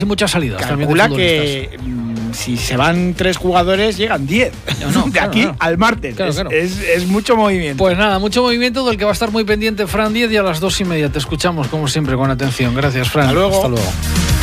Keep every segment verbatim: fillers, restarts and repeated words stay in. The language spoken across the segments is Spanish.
Y muchas salidas. Calcula que mmm, si se van tres jugadores, llegan diez. No, no, de claro, aquí claro. al martes. Claro, es, claro. Es, es mucho movimiento. Pues nada, mucho movimiento del que va a estar muy pendiente Fran Diez, y a las dos y media te escuchamos como siempre con atención. Gracias, Fran. Hasta luego. Hasta luego.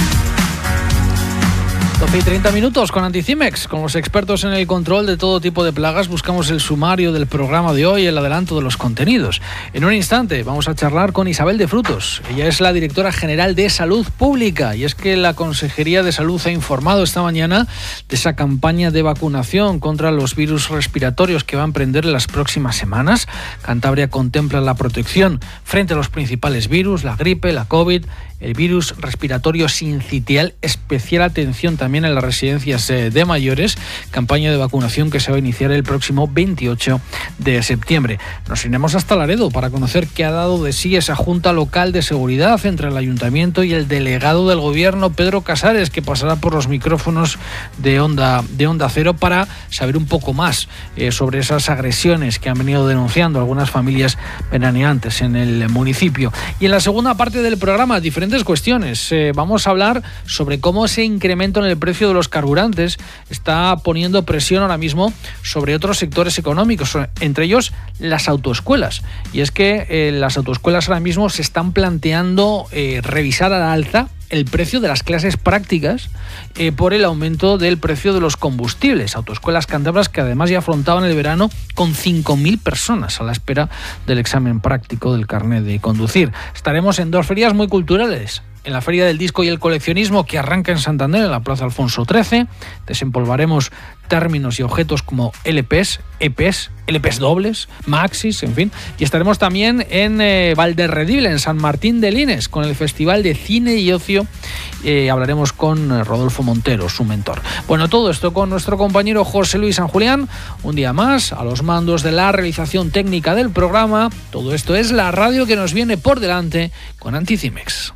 doce y treinta minutos con Anticimex, con los expertos en el control de todo tipo de plagas. Buscamos el sumario del programa de hoy, el adelanto de los contenidos. En un instante vamos a charlar con Isabel de Frutos. Ella es la directora general de Salud Pública, y es que la Consejería de Salud ha informado esta mañana de esa campaña de vacunación contra los virus respiratorios que va a emprender en las próximas semanas. Cantabria contempla la protección frente a los principales virus, la gripe, la COVID, el virus respiratorio sincitial. Especial atención también en las residencias de mayores, campaña de vacunación que se va a iniciar el próximo veintiocho de septiembre. Nos iremos hasta Laredo para conocer qué ha dado de sí esa Junta Local de Seguridad entre el Ayuntamiento y el delegado del Gobierno, Pedro Casares, que pasará por los micrófonos de Onda, de Onda Cero para saber un poco más eh, sobre esas agresiones que han venido denunciando algunas familias veraneantes en el municipio. Y en la segunda parte del programa, diferentes cuestiones. Eh, vamos a hablar sobre cómo ese incremento en el precio de los carburantes está poniendo presión ahora mismo sobre otros sectores económicos, entre ellos las autoescuelas. Y es que eh, las autoescuelas ahora mismo se están planteando eh, revisar a la alza el precio de las clases prácticas eh, por el aumento del precio de los combustibles. Autoescuelas cántabras que además ya afrontaban el verano con cinco mil personas a la espera del examen práctico del carnet de conducir. Estaremos en dos ferias muy culturales. En la Feria del Disco y el Coleccionismo, que arranca en Santander, en la Plaza Alfonso trece, desempolvaremos términos y objetos como L Pes, E Pes, L Pes dobles, maxis, en fin. Y estaremos también en eh, Valderredible, en San Martín de Lines, con el Festival de Cine y Ocio. Eh, hablaremos con eh, Rodolfo Montero, su mentor. Bueno, todo esto con nuestro compañero José Luis San Julián, un día más, a los mandos de la realización técnica del programa. Todo esto es la radio que nos viene por delante con Anticimex.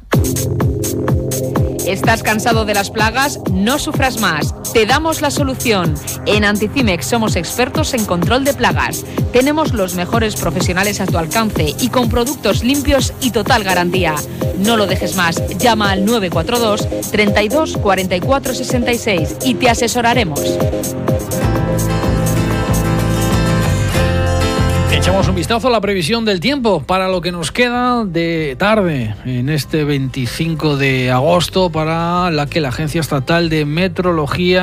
¿Estás cansado de las plagas? No sufras más. Te damos la solución. En Anticimex somos expertos en control de plagas. Tenemos los mejores profesionales a tu alcance y con productos limpios y total garantía. No lo dejes más. Llama al nueve cuatro dos, treinta y dos, cuarenta y cuatro, sesenta y seis y te asesoraremos. Echamos un vistazo a la previsión del tiempo para lo que nos queda de tarde en este veinticinco de agosto, para la que la Agencia Estatal de Meteorología